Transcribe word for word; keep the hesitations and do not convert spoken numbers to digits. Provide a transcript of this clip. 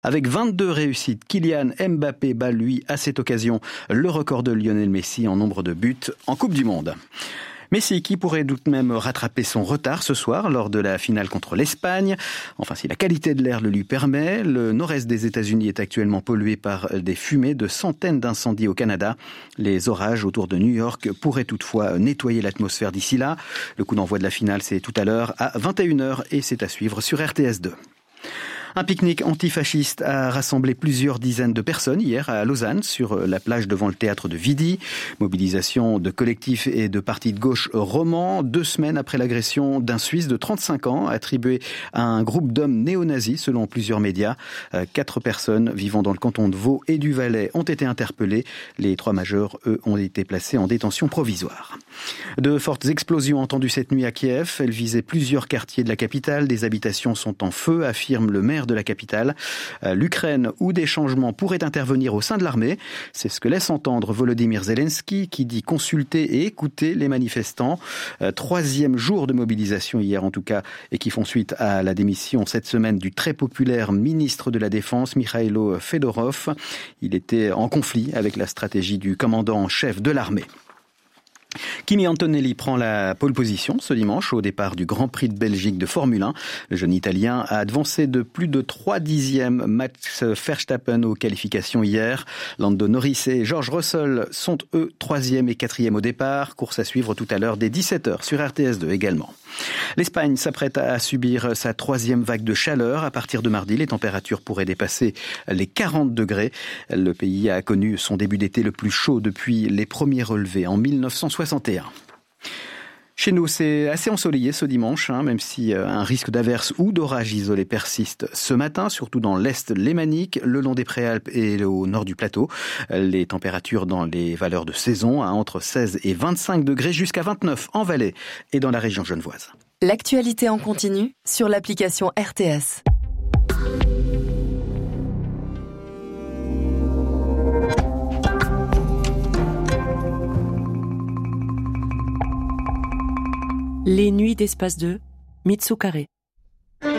Avec vingt-deux réussites, Kylian Mbappé bat lui à cette occasion le record de Lionel Messi en nombre de buts en Coupe du Monde. Messi qui pourrait tout de même rattraper son retard ce soir lors de la finale contre l'Espagne. Enfin, si la qualité de l'air le lui permet, le nord-est des États-Unis est actuellement pollué par des fumées de centaines d'incendies au Canada. Les orages autour de New York pourraient toutefois nettoyer l'atmosphère d'ici là. Le coup d'envoi de la finale, c'est tout à l'heure à vingt et une heures et c'est à suivre sur R T S deux. Un pique-nique antifasciste a rassemblé plusieurs dizaines de personnes hier à Lausanne, sur la plage devant le théâtre de Vidi. Mobilisation de collectifs et de partis de gauche romans, deux semaines après l'agression d'un Suisse de trente-cinq ans attribué à un groupe d'hommes néo-nazis selon plusieurs médias. Quatre personnes vivant dans le canton de Vaud et du Valais ont été interpellées. Les trois majeurs, eux, ont été placés en détention provisoire. De fortes explosions entendues cette nuit à Kiev. Elles visaient plusieurs quartiers de la capitale. Des habitations sont en feu, affirme le maire de la capitale. L'Ukraine, où des changements pourraient intervenir au sein de l'armée. C'est ce que laisse entendre Volodymyr Zelensky, qui dit consulter et écouter les manifestants. Troisième jour de mobilisation hier en tout cas, et qui font suite à la démission cette semaine du très populaire ministre de la Défense, Mikhailo Fedorov. Il était en conflit avec la stratégie du commandant en chef de l'armée. Kimi Antonelli prend la pole position ce dimanche au départ du Grand Prix de Belgique de Formule un. Le jeune Italien a avancé de plus de trois dixièmes Max Verstappen aux qualifications hier. Lando Norris et George Russell sont eux troisième et quatrième au départ. Course à suivre tout à l'heure dès dix-sept heures sur R T S deux également. L'Espagne s'apprête à subir sa troisième vague de chaleur. À partir de mardi, les températures pourraient dépasser les quarante degrés. Le pays a connu son début d'été le plus chaud depuis les premiers relevés en mille neuf cent soixante et un. Chez nous, c'est assez ensoleillé ce dimanche, hein, même si euh, un risque d'averse ou d'orage isolé persiste ce matin, surtout dans l'est lémanique, le long des Préalpes et au nord du plateau. Les températures dans les valeurs de saison, hein, entre seize et vingt-cinq degrés, jusqu'à vingt-neuf en Valais et dans la région genevoise. L'actualité en continu sur l'application R T S. Les nuits d'Espace deux, Mitsu Carré.